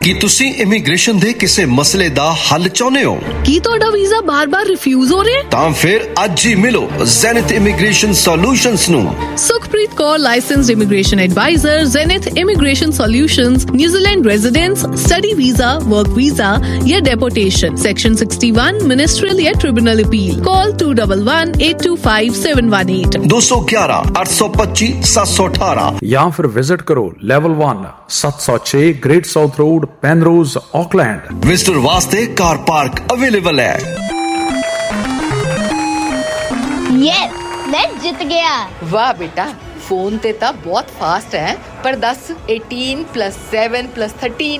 ਕੀ ਤੁਸੀਂ ਇਮੀਗ੍ਰੇਸ਼ਨ ਦੇ ਕਿਸੇ ਮਸਲੇ ਦਾ ਹੱਲ ਚਾਹੁੰਦੇ ਹੋ? ਕੀ ਤੁਹਾਡਾ ਵੀਜ਼ਾ ਬਾਰ-ਬਾਰ ਰਿਫਿਊਜ਼ ਹੋ ਰਿਹਾ? ਤਾਂ ਫਿਰ ਅੱਜ ਹੀ ਮਿਲੋ ਜ਼ੈਨਿਥ ਇਮੀਗ੍ਰੇਸ਼ਨ ਸੋਲਿਊਸ਼ਨਸ ਨੂੰ। Sukhpreet Kaur, licensed immigration advisor, ਜ਼ੈਨਿਥ immigration solutions, New Zealand residence, study visa, work visa या डेपोटेशन, सेक्शन 61, मिनिस्ट्रियल या ट्रिब्यूनल अपील। कॉल 2118257118 211 825 718 या फिर विजिट करो level 1 706 great south road, Penrose, Auckland. Visitor वास्ते कार पार्क अवेलेबल है। यस, मैं जीत गया। वाह बेटा, फोन ते ता बहुत फास्ट है, पर 10 18 + 7 + 13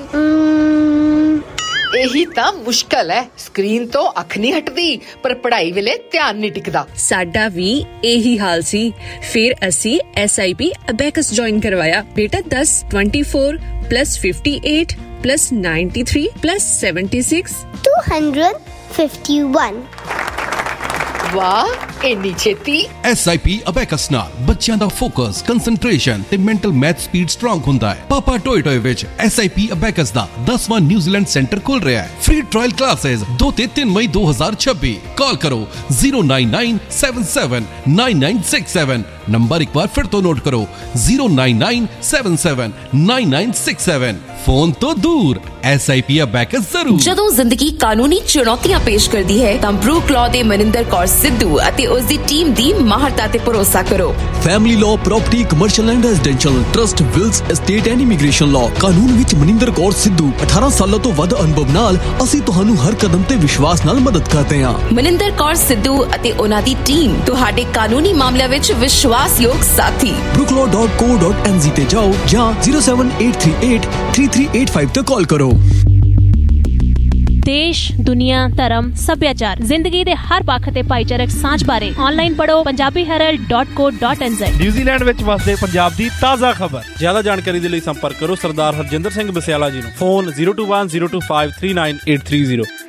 ਇਹੀ ਤਾਂ ਮੁਸ਼ਕਲ ਹੈ। ਸਕਰੀਨ ਤੋਂ ਅੱਖ ਨਹੀਂ ਹਟਦੀ, ਪਰ ਪੜ੍ਹਾਈ ਵੇਲੇ ਧਿਆਨ ਨਹੀਂ ਟਿਕਦਾ। ਸਾਡਾ ਵੀ ਇਹੀ ਹਾਲ ਸੀ। ਫਿਰ ਅਸੀਂ SIP ਅਬੈਕਸ ਜੁਆਇਨ ਕਰਵਾਇਆ। ਬੇਟਾ 10 24 + 58 + 93 + 76 251। ਵਾਹ, ਇੰਨੀ ਛੇਤੀ। SIP ਅਬੈਕਸ ਨਾਲ ਬੱਚਿਆਂ ਦਾ ਫੋਕਸ, ਕੰਸੈਂਟਰੇਸ਼ਨ ਤੇ ਮੈਂਟਲ ਮੈਥ ਸਪੀਡ ਸਟਰੋਂਗ ਹੁੰਦਾ ਹੈ। ਪਾਪਾ ਟੋਏ ਵਿੱਚ SIP ਅਬੈਕਸ ਦਾ 10ਵਾਂ ਨਿਊਜ਼ੀਲੈਂਡ ਸੈਂਟਰ ਖੁੱਲ ਰਿਹਾ ਹੈ। ਫ੍ਰੀ ਟ੍ਰਾਇਲ ਕਲਾसेस 2 ਤੇ 3 ਮਈ 2026। ਕਾਲ ਕਰੋ 09977999967। ਨੰਬਰ ਇੱਕ ਵਾਰ ਫਿਰ ਤੋਂ ਨੋਟ ਕਰੋ 09977999967। ਫੋਨ ਤੋਂ ਦੂਰ SIP ਅਬੈਕਸ ਜ਼ਰੂਰ। ਜਦੋਂ ਜ਼ਿੰਦਗੀ ਕਾਨੂੰਨੀ ਚੁਣੌਤੀਆਂ ਪੇਸ਼ ਕਰਦੀ ਹੈ ਤਾਂ ਬਰੂਕ ਲਾਅ ਦੇ ਮਨਿੰਦਰ ਕੌਰ ਸਿੱਧੂ ਅਤੇ ਉਸ ਦੀ ਟੀਮ ਦੀ ਮਾਹਰਤਾ ਤੇ ਭਰੋਸਾ ਕਰੋ। Family law, property, commercial and residential, trust, wills, estate and immigration law. ਕਾਨੂੰਨ ਵਿੱਚ ਮਨਿੰਦਰ ਕੌਰ ਸਿੱਧੂ। 18 ਸਾਲਾਂ ਤੋਂ ਵੱਧ ਅਨੁਭਵ ਨਾਲ ਅਸੀਂ ਤੁਹਾਨੂੰ ਹਰ ਕਦਮ ਤੇ ਵਿਸ਼ਵਾਸ ਨਾਲ ਮਦਦ ਕਰਦੇ ਹਾਂ। ਮਨਿੰਦਰ ਕੌਰ ਸਿੱਧੂ ਅਤੇ ਉਹਨਾਂ ਦੀ ਟੀਮ ਤੁਹਾਡੇ ਕਾਨੂੰਨੀ ਮਾਮਲਿਆਂ ਵਿੱਚ ਵਿਸ਼ਵਾਸਯੋਗ ਸਾਥੀ। brookelaw.co.nz ਤੇ ਜਾਓ ਜਾਂ 078383385 ਤੇ ਕਾਲ ਕਰੋ। देश, दुनिया, धर्म, सभ्याचार, जिंदगी दे हर पक्ष ते भाईचारक सांझ बारे ऑनलाइन पढ़ो punjabiherald.co.nz। न्यूजीलैंड विच वसदे पंजाब दी ताज़ा खबर। ज्यादा जानकारी दे लई संपर्क करो सरदार हरजिंदर सिंह बसियाला जी नूं। फोन 02102539830।